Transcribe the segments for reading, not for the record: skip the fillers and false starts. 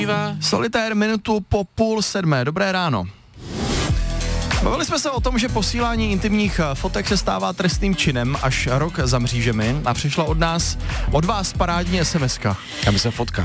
Solitér minutu po 6:30. Dobré ráno. Bavili jsme se o tom, že posílání intimních fotek se stává trestným činem až rok za mřížemi a přišla od vás parádní SMS-ka. Já myslím fotka.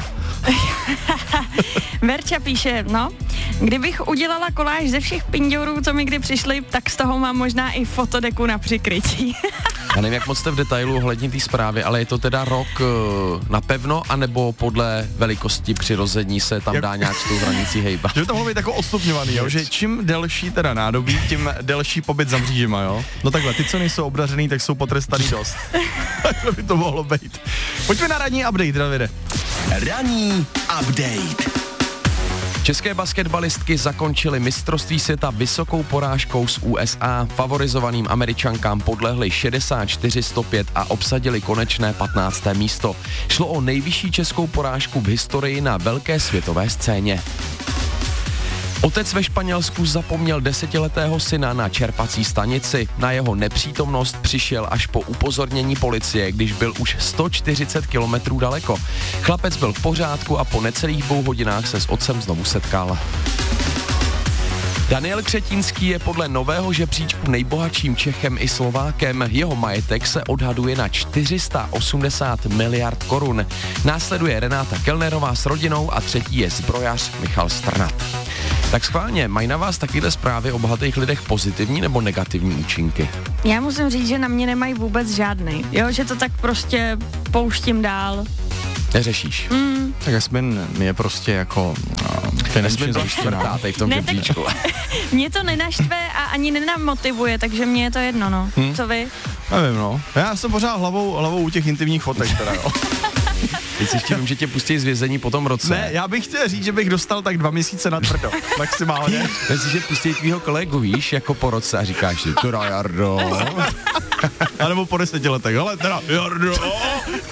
Verča píše, kdybych udělala koláž ze všech pinďourů, co mi kdy přišli, tak z toho mám možná i fotodeku na přikrytí. Já nevím, jak moc jste v detailu ohledně té zprávy, ale je to teda rok napevno, anebo podle velikosti přirození se tam dá nějak s tou hranicí hejbat? Že by to mohlo být jako odstupňovaný, jo? Že čím delší teda nádobí, tím delší pobyt za mřížema, jo? No takhle, ty, co nejsou obražený, tak jsou potrestaný dost. Takhle by to mohlo být. Pojďme na ranní update, Davide. Ranní update. České basketbalistky zakončily mistrovství světa vysokou porážkou z USA. Favorizovaným Američankám podlehly 64-105 a obsadili konečné 15. místo. Šlo o nejvyšší českou porážku v historii na velké světové scéně. Otec ve Španělsku zapomněl 10letého syna na čerpací stanici. Na jeho nepřítomnost přišel až po upozornění policie, když byl už 140 kilometrů daleko. Chlapec byl v pořádku a po necelých 2 hodinách se s otcem znovu setkal. Daniel Křetínský je podle nového žebříčku nejbohatším Čechem i Slovákem. Jeho majetek se odhaduje na 480 miliard korun. Následuje Renáta Kellnerová s rodinou a třetí je zbrojař Michal Strnad. Tak schválně, mají na vás takovéhle zprávy o bohatých lidech pozitivní nebo negativní účinky? Já musím říct, že na mě nemají vůbec žádný. Jo, že to tak prostě pouštím dál. Neřešíš? Tak Jasmin je prostě jako finančně zajištěná v tom žebříčku. Mě to nenaštve a ani nenamotivuje, takže mně je to jedno, Co vy? Nevím, Já jsem pořád hlavou u těch intimních fotek teda, jo. Teď si ještě vím, že tě pustí z vězení po tom roce. Ne, já bych chtěl říct, že bych dostal tak 2 měsíce na tvrdo, maximálně. Myslíš, že pustí tvýho kolegu, víš, jako po roce a říkáš si, teda Jardo. A nebo po 10 letech, ale teda Jardo.